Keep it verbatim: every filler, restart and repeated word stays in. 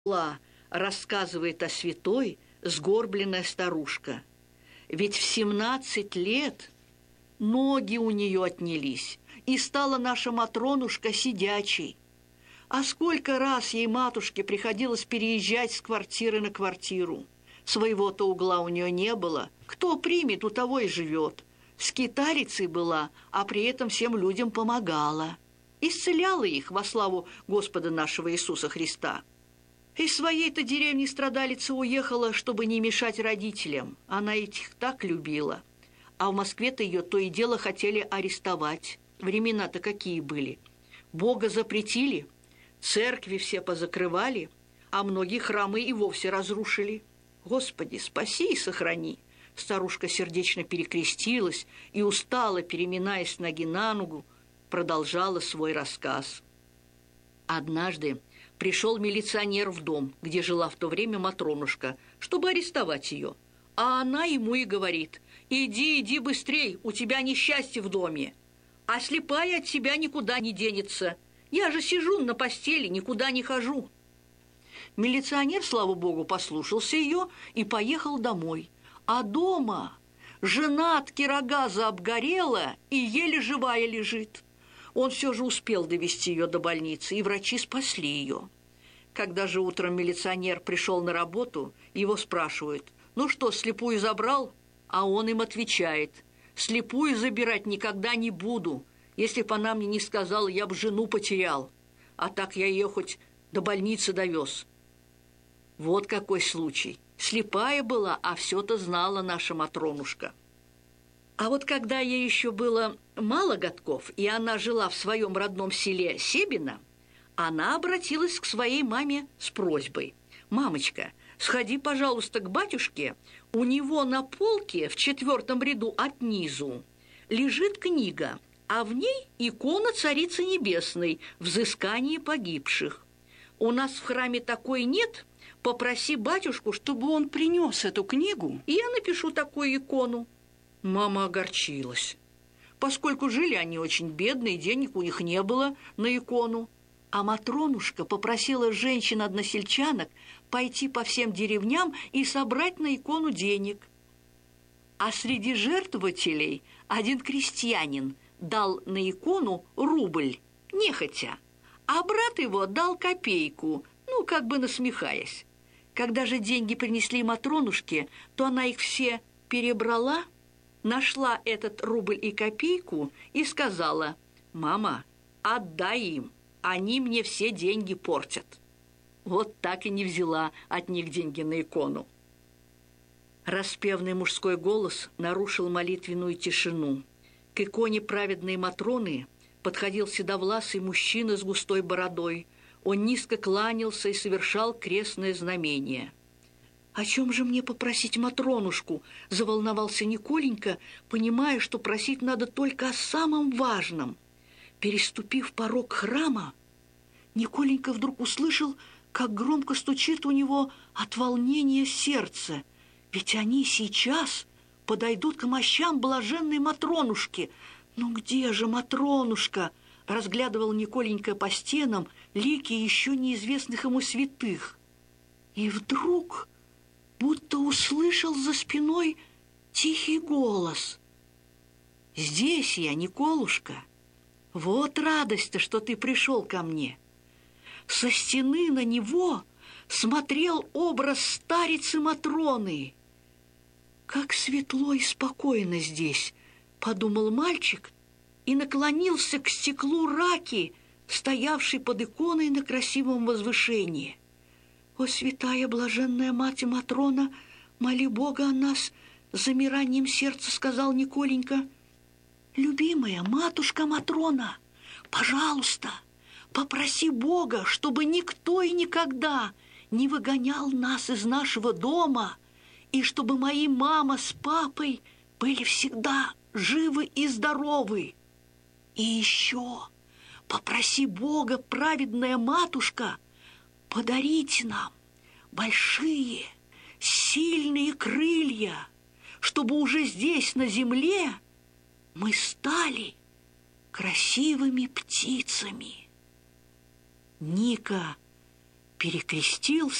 рассказывает о святой сгорбленная старушка. Ведь в семнадцать лет ноги у нее отнялись, и стала наша Матронушка сидячей. А сколько раз ей, матушке, приходилось переезжать с квартиры на квартиру. Своего-то угла у нее не было. Кто примет, у того и живет. Скитарицей была, а при этом всем людям помогала. Исцеляла их во славу Господа нашего Иисуса Христа. Из своей-то деревни страдалица уехала, чтобы не мешать родителям. Она их так любила. А в Москве-то ее то и дело хотели арестовать. Времена-то какие были. Бога запретили, церкви все позакрывали, а многие храмы и вовсе разрушили. Господи, спаси и сохрани. Старушка сердечно перекрестилась и, устало переминаясь с ноги на ногу, продолжала свой рассказ. Однажды пришел милиционер в дом, где жила в то время Матронушка, чтобы арестовать ее. А она ему и говорит: «Иди, иди быстрей, у тебя несчастье в доме. А слепая от тебя никуда не денется. Я же сижу на постели, никуда не хожу». Милиционер, слава богу, послушался ее и поехал домой. А дома жена от кирогаза обгорела и еле живая лежит. Он все же успел довести ее до больницы, и врачи спасли ее. Когда же утром милиционер пришел на работу, его спрашивают: «Ну что, слепую забрал?» А он им отвечает: «Слепую забирать никогда не буду. Если бы она мне не сказала, я бы жену потерял. А так я ее хоть до больницы довез». Вот какой случай. Слепая была, а все-то знала наша Матронушка. А вот когда ей еще было мало годков, и она жила в своем родном селе Себино, она обратилась к своей маме с просьбой: «Мамочка, сходи, пожалуйста, к батюшке, у него на полке в четвертом ряду от низу лежит книга, а в ней икона Царицы Небесной «Взыскание погибших». У нас в храме такой нет, попроси батюшку, чтобы он принес эту книгу, и я напишу такую икону». Мама огорчилась, поскольку жили они очень бедно, и денег у них не было на икону. А Матронушка попросила женщин-односельчанок пойти по всем деревням и собрать на икону денег. А среди жертвователей один крестьянин дал на икону рубль, нехотя, а брат его дал копейку, ну, как бы насмехаясь. Когда же деньги принесли Матронушке, то она их все перебрала, нашла этот рубль и копейку и сказала: «Мама, отдай им, они мне все деньги портят». Вот так и не взяла от них деньги на икону. Распевный мужской голос нарушил молитвенную тишину. К иконе праведной Матроны подходил седовласый мужчина с густой бородой. Он низко кланялся и совершал крестное знамение. «О чем же мне попросить Матронушку?» – заволновался Николенька, понимая, что просить надо только о самом важном. Переступив порог храма, Николенька вдруг услышал, как громко стучит у него от волнения сердце. Ведь они сейчас подойдут к мощам блаженной Матронушки. «Ну где же Матронушка?» – разглядывал Николенька по стенам лики еще неизвестных ему святых. И вдруг будто услышал за спиной тихий голос: «Здесь я, Николушка. Вот радость-то, что ты пришел ко мне». Со стены на него смотрел образ старицы Матроны. «Как светло и спокойно здесь», — подумал мальчик и наклонился к стеклу раки, стоявшей под иконой на красивом возвышении. «О, святая блаженная мать Матрона, моли Бога о нас!» — с замиранием сердца сказал Николенька. «Любимая матушка Матрона, пожалуйста, попроси Бога, чтобы никто и никогда не выгонял нас из нашего дома, и чтобы мои мама с папой были всегда живы и здоровы. И еще попроси Бога, праведная матушка, подарить нам большие, сильные крылья, чтобы уже здесь, на земле, мы стали красивыми птицами». Ника перекрестился